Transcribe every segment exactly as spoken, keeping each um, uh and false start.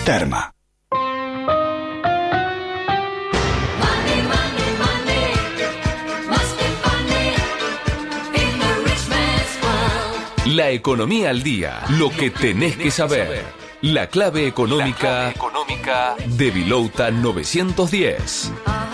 Terma. La economía al día, lo que tenés que saber. La clave económica, la clave económica de Vilouta novecientos diez.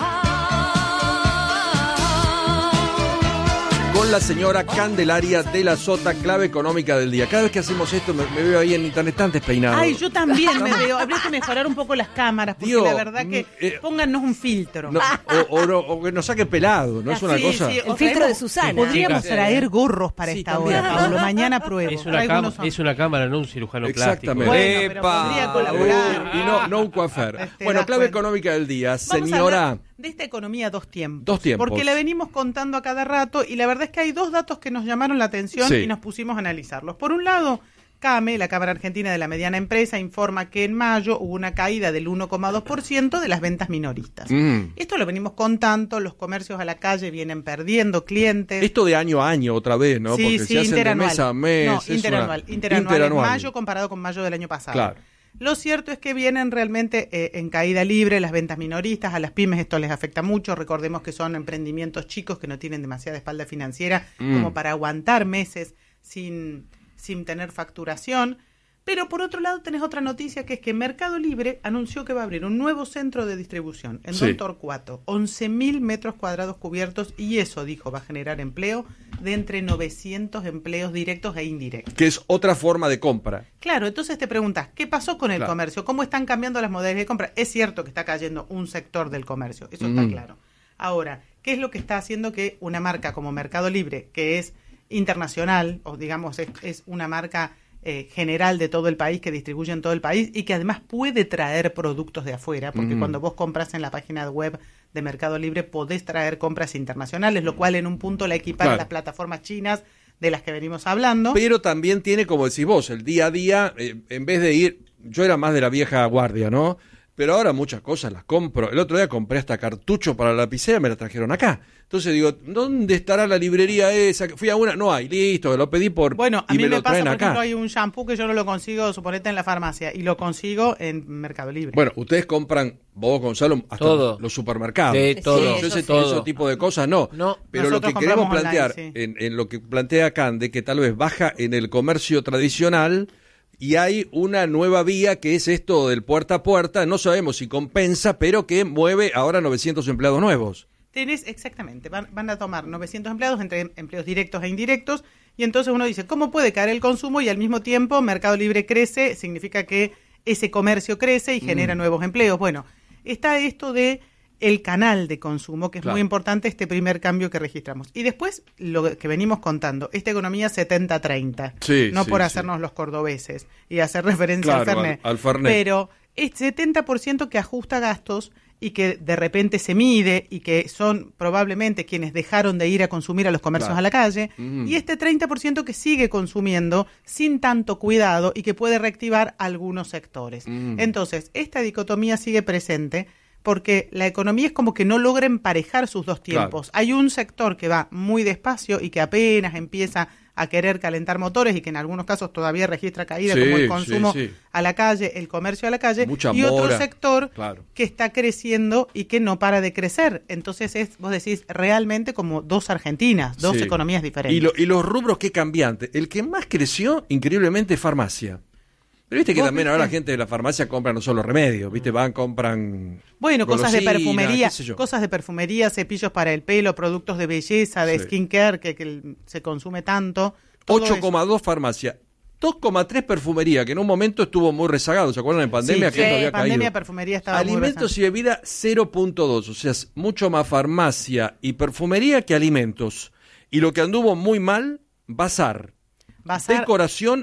Con la señora Candelaria de la Sota, clave económica del día. Cada vez que hacemos esto me, me veo ahí en internet tan despeinado. Ay, yo también me veo. Habría que mejorar un poco las cámaras, porque Digo, la verdad que eh, pónganos un filtro. No, o, o, no, o que nos saque pelado, ¿no es una Sí, cosa? sí, El o filtro traemos- de Susana. Podríamos Chicas, traer gorros para sí, esta también. hora, Pablo. Mañana pruebo. Es una, Traigo cam- unos- es una cámara, no un cirujano Exactamente. plástico. Bueno, pero podría colaborar. Uy, y no, no un coafer. Te Bueno, das clave cuenta. económica del día. Vamos a Señora, hablar de esta economía dos tiempos. Dos tiempos. Porque la venimos contando a cada rato y la verdad es que hay dos datos que nos llamaron la atención Sí. y nos pusimos a analizarlos. Por un lado, CAME, la Cámara Argentina de la Mediana Empresa, informa que en mayo hubo una caída del uno coma dos por ciento de las ventas minoristas. Mm. Esto lo venimos contando, los comercios a la calle vienen perdiendo clientes. esto de año a año otra vez, ¿no? Sí, Porque sí, se hacen de interanual. mes a mes. No, es una- interanual. Interanual, interanual. en mayo comparado con mayo del año pasado. Claro. Lo cierto es que vienen realmente eh, en caída libre las ventas minoristas, a las pymes esto les afecta mucho, recordemos que son emprendimientos chicos que no tienen demasiada espalda financiera Mm. como para aguantar meses sin, sin tener facturación. Pero por otro lado tenés otra noticia, que es que Mercado Libre anunció que va a abrir un nuevo centro de distribución en Sí. Don Torcuato, once mil metros cuadrados cubiertos, y eso, dijo, va a generar empleo de entre novecientos empleos directos e indirectos. Que es otra forma de compra. Claro, entonces te preguntas, ¿qué pasó con el Claro. comercio? ¿Cómo están cambiando las modalidades de compra? Es cierto que está cayendo un sector del comercio, eso está Mm. claro. Ahora, ¿qué es lo que está haciendo que una marca como Mercado Libre, que es internacional, o digamos es, es una marca eh, general de todo el país, que distribuye en todo el país y que además puede traer productos de afuera, porque Mm. cuando vos compras en la página web de Mercado Libre podés traer compras internacionales, lo cual en un punto la equipara Claro. a las plataformas chinas de las que venimos hablando? Pero también tiene, como decís vos, el día a día, eh, en vez de ir, yo era más de la vieja guardia, ¿no? Pero ahora muchas cosas las compro. El otro día compré hasta cartucho para la lapicera, me la trajeron acá. Entonces digo, ¿dónde estará la librería esa? Fui a una, no hay, listo, lo pedí por Bueno, a y mí me me, lo pasa, traen por acá. ejemplo, hay un shampoo que yo no lo consigo, suponete, en la farmacia, y lo consigo en Mercado Libre. Bueno, ustedes compran, vos, Gonzalo, hasta Todo. los supermercados. Sí, todo. Yo eso ese, sí. todo. ese tipo de cosas no. No. Pero lo Nosotros que queremos compramos plantear, online, sí. en, en lo que plantea Cande, que tal vez baja en el comercio tradicional y hay una nueva vía que es esto del puerta a puerta, no sabemos si compensa, pero que mueve ahora novecientos empleados nuevos. Tenés, exactamente, van, van a tomar novecientos empleados entre empleos directos e indirectos, y entonces uno dice, ¿cómo puede caer el consumo y al mismo tiempo Mercado Libre crece? Significa que ese comercio crece y genera Mm. nuevos empleos. Bueno, está esto de el canal de consumo, que es Claro. muy importante, este primer cambio que registramos. Y después, lo que venimos contando, esta economía setenta treinta, Sí, no sí, por sí. hacernos los cordobeses y hacer referencia Claro, al Fernet, al- al Fernet. pero es setenta por ciento que ajusta gastos y que de repente se mide y que son probablemente quienes dejaron de ir a consumir a los comercios Claro. a la calle, Mm. y este treinta por ciento que sigue consumiendo sin tanto cuidado y que puede reactivar algunos sectores. Mm. Entonces, esta dicotomía sigue presente porque la economía es como que no logra emparejar sus dos tiempos. Hay un sector que va muy despacio y que apenas empieza a querer calentar motores y que en algunos casos todavía registra caída, Sí, como el sí, consumo sí. a la calle, el comercio a la calle, Mucha y otro mora. sector Claro. que está creciendo y que no para de crecer. Entonces es, vos decís, realmente como dos Argentinas, dos Sí. economías diferentes. Y, lo- y los rubros, qué cambiante. El que más creció, increíblemente, es farmacia. Pero viste que ¿Vos también viste? ahora la gente de la farmacia compra no solo remedios, viste, van, compran Bueno, cosas de golosinas, perfumería, qué sé yo. cosas de perfumería, cepillos para el pelo, productos de belleza, de Sí. skincare que, que el- se consume tanto. todo ocho eso. coma dos farmacia, dos coma tres perfumería, que en un momento estuvo muy rezagado, ¿se acuerdan? En pandemia Sí, que sí, esto había pandemia, caído. perfumería estaba muy Alimentos rezagado. y bebida cero punto dos, o sea, es mucho más farmacia y perfumería que alimentos. Y lo que anduvo muy mal, bazar, Bazar- decoración